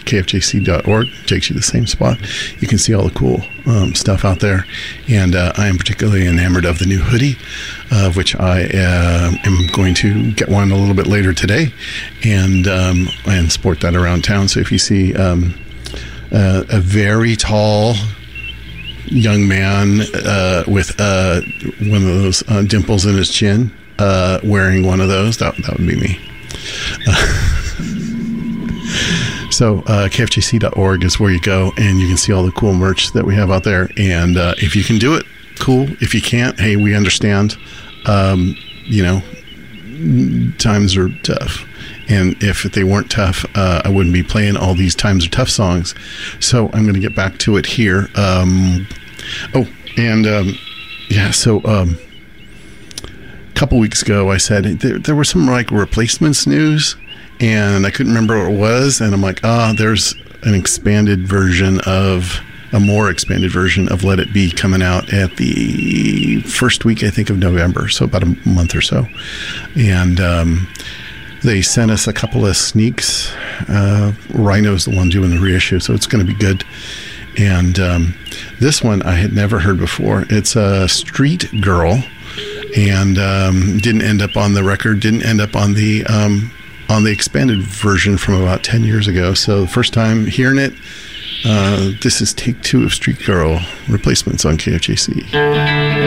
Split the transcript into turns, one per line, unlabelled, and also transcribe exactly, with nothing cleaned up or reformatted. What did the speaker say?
K F J C dot org. Takes you to the same spot. You can see all the cool um, stuff out there. And uh, I am particularly enamored of the new hoodie, uh, which I uh, am going to get one a little bit later today and um, and sport that around town. So if you see um, uh, a very tall young man uh, with uh, one of those uh, dimples in his chin uh, wearing one of those, that, that would be me. Uh, So uh, K F J C dot org is where you go, and you can see all the cool merch that we have out there. And uh, if you can do it, cool. If you can't, hey, we understand. Um, you know, times are tough. And if they weren't tough, uh, I wouldn't be playing all these times are tough songs. So I'm going to get back to it here. Um, oh, and um, yeah, so um, a couple weeks ago, I said there, there was some like replacements news. And I couldn't remember what it was. And I'm like, ah, oh, there's an expanded version of, a more expanded version of Let It Be coming out at the first week, I think, of November. So about a month or so. And um, they sent us a couple of sneaks. Uh, Rhino's the one doing the reissue, so it's going to be good. And um, this one I had never heard before. It's a Street Girl. And um, didn't end up on the record, didn't end up on the... Um, on the expanded version from about ten years ago. So the first time hearing it, uh, this is take two of Street Girl Replacements on K F J C.